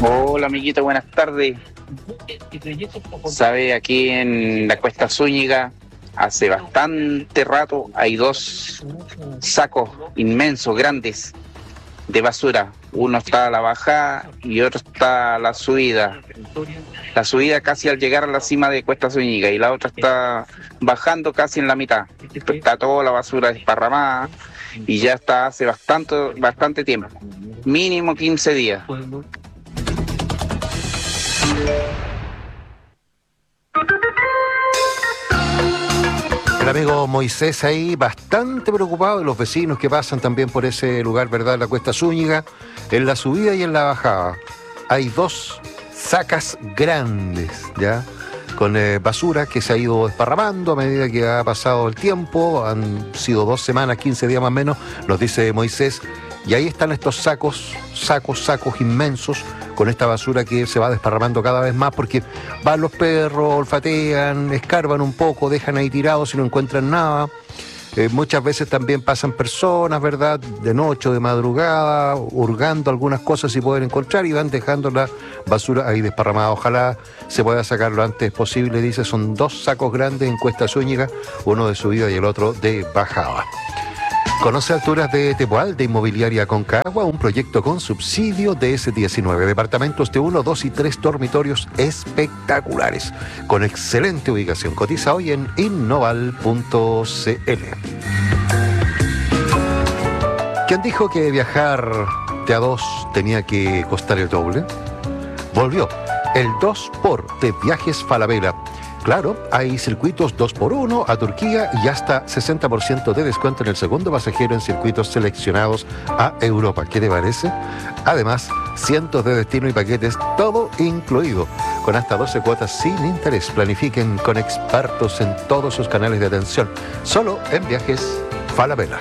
Hola amiguito, buenas tardes. Sabe, aquí en la Cuesta Zúñiga hace bastante rato hay dos sacos inmensos, grandes, de basura. Uno está a la bajada y otro está a la subida. La subida casi al llegar a la cima de Cuesta Zúñiga y la otra está bajando casi en la mitad. Está toda la basura desparramada y ya está hace bastante tiempo, mínimo 15 días. El amigo Moisés ahí bastante preocupado de los vecinos que pasan también por ese lugar, ¿verdad? La Cuesta Zúñiga, en la subida y en la bajada. Hay dos sacas grandes, ¿ya? Con basura que se ha ido desparramando a medida que ha pasado el tiempo. Han sido 2 semanas, 15 días más o menos, nos dice Moisés. Y ahí están estos sacos inmensos con esta basura que se va desparramando cada vez más porque van los perros, olfatean, escarban un poco, dejan ahí tirados y no encuentran nada. Muchas veces también pasan personas, ¿verdad?, de noche o de madrugada, hurgando algunas cosas si pueden encontrar y van dejando la basura ahí desparramada. Ojalá se pueda sacar lo antes posible, dice. Son 2 sacos grandes en Cuesta Zúñiga, uno de subida y el otro de bajada. Conoce Alturas de Tepual de Inmobiliaria Concagua, un proyecto con subsidio de S19, departamentos de 1, 2 y 3 dormitorios espectaculares, con excelente ubicación. Cotiza hoy en innoval.cl. ¿Quién dijo que viajar de a 2 tenía que costar el doble? Volvió el 2x de Viajes Falabella. Claro, hay circuitos 2x1 a Turquía y hasta 60% de descuento en el segundo pasajero en circuitos seleccionados a Europa. ¿Qué te parece? Además, cientos de destinos y paquetes, todo incluido, con hasta 12 cuotas sin interés. Planifiquen con expertos en todos sus canales de atención, solo en Viajes Falabella.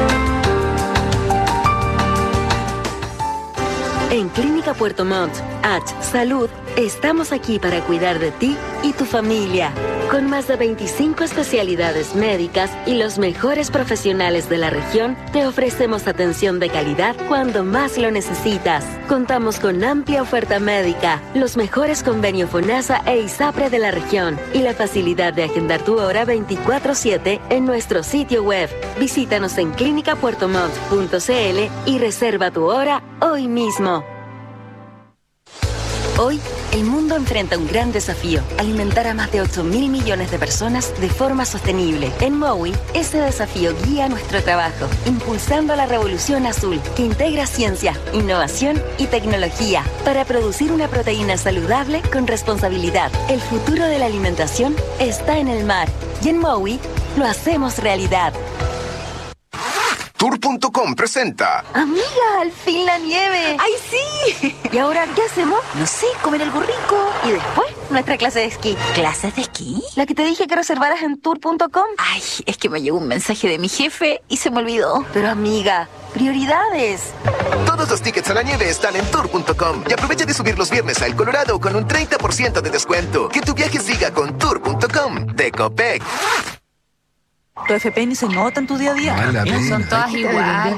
En Clínica Puerto Montt, Salud, estamos aquí para cuidar de ti y tu familia. Con más de 25 especialidades médicas y los mejores profesionales de la región, te ofrecemos atención de calidad cuando más lo necesitas. Contamos con amplia oferta médica, los mejores convenios FONASA e ISAPRE de la región y la facilidad de agendar tu hora 24/7 en nuestro sitio web. Visítanos en clinicapuertomont.cl y reserva tu hora hoy mismo. Hoy, el mundo enfrenta un gran desafío: alimentar a más de 8.000 millones de personas de forma sostenible. En Mowi, ese desafío guía nuestro trabajo, impulsando la revolución azul, que integra ciencia, innovación y tecnología para producir una proteína saludable con responsabilidad. El futuro de la alimentación está en el mar, y en Mowi lo hacemos realidad. Tour.com presenta. Amiga, al fin la nieve. ¡Ay, sí! ¿Y ahora qué hacemos? No sé, comer algo rico. Y después, nuestra clase de esquí. ¿Clases de esquí? La que te dije que reservaras en Tour.com. Ay, es que me llegó un mensaje de mi jefe y se me olvidó. Pero amiga, prioridades. Todos los tickets a la nieve están en Tour.com. Y aprovecha de subir los viernes al Colorado con un 30% de descuento. Que tu viaje siga con Tour.com de Copec. ¿Tu FP ni se nota en tu día a día? Son todas iguales.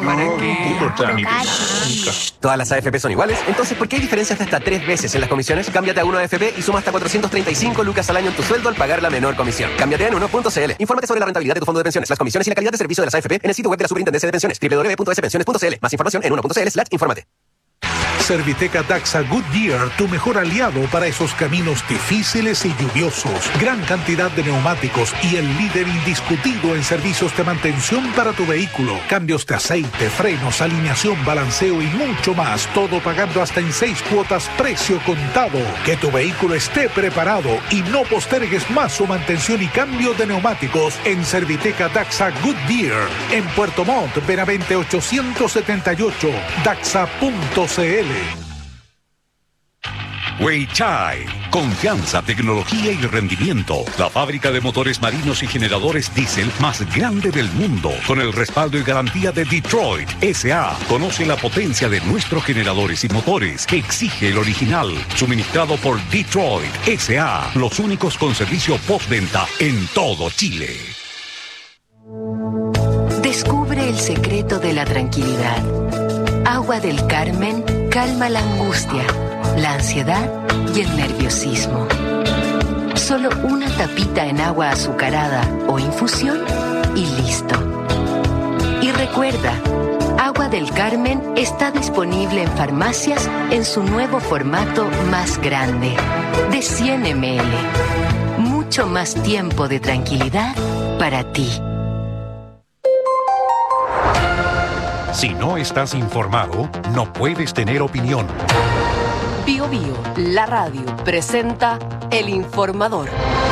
¿Todas las AFP son iguales? Entonces, ¿por qué hay diferencias de hasta 3 veces en las comisiones? Cámbiate a 1AFP y suma hasta 435 lucas al año en tu sueldo al pagar la menor comisión. Cámbiate en 1.cl. Infórmate sobre la rentabilidad de tu fondo de pensiones, las comisiones y la calidad de servicio de las AFP en el sitio web de la Superintendencia de Pensiones, www.spensiones.cl. Más información en 1.cl/. Infórmate. Serviteca Daxa Goodyear, tu mejor aliado para esos caminos difíciles y lluviosos. Gran cantidad de neumáticos y el líder indiscutido en servicios de mantención para tu vehículo. Cambios de aceite, frenos, alineación, balanceo y mucho más. Todo pagando hasta en 6 cuotas, precio contado. Que tu vehículo esté preparado y no postergues más su mantención y cambio de neumáticos en Serviteca Daxa Goodyear. En Puerto Montt, Benavente 878, daxa.cl. Weichai, confianza, tecnología y rendimiento. La fábrica de motores marinos y generadores diésel más grande del mundo, con el respaldo y garantía de Detroit S.A. Conoce la potencia de nuestros generadores y motores que exige el original, suministrado por Detroit S.A. Los únicos con servicio postventa en todo Chile. Descubre el secreto de la tranquilidad. Agua del Carmen calma la angustia, la ansiedad y el nerviosismo. Solo una tapita en agua azucarada o infusión y listo. Y recuerda, Agua del Carmen está disponible en farmacias en su nuevo formato más grande, de 100 ml. Mucho más tiempo de tranquilidad para ti. Si no estás informado, no puedes tener opinión. Bio Bio, la radio, presenta El Informador.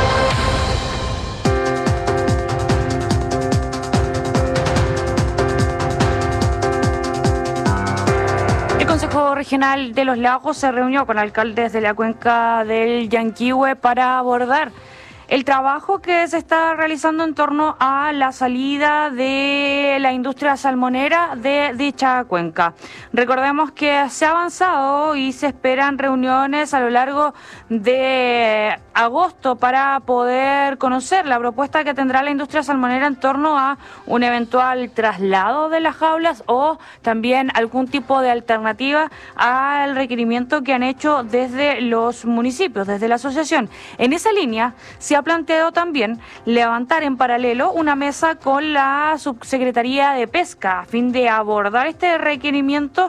El Consejo Regional de Los Lagos se reunió con alcaldes de la cuenca del Llanquihue para abordar el trabajo que se está realizando en torno a la salida de la industria salmonera de dicha cuenca. Recordemos que se ha avanzado y se esperan reuniones a lo largo de agosto para poder conocer la propuesta que tendrá la industria salmonera en torno a un eventual traslado de las jaulas o también algún tipo de alternativa al requerimiento que han hecho desde los municipios, desde la asociación. En esa línea se ha planteado también levantar en paralelo una mesa con la Subsecretaría de Pesca a fin de abordar este requerimiento